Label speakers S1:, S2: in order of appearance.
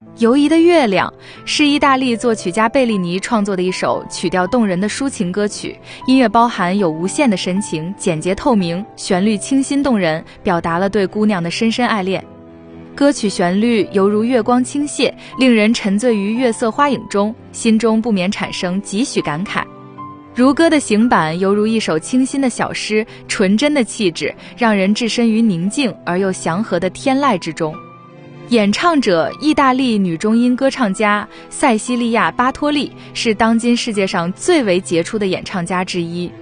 S1: 游移的月亮是意大利作曲家贝利尼创作的一首曲调动人的抒情歌曲，音乐包含有无限的深情，简洁透明，旋律清新动人，表达了对姑娘的深深爱恋。歌曲旋律犹如月光倾泻，令人沉醉于月色花影中，心中不免产生几许感慨。如歌的行板犹如一首清新的小诗，纯真的气质让人置身于宁静而又祥和的天籁之中。演唱者意大利女中音歌唱家塞西利亚·巴托利是当今世界上最为杰出的演唱家之一。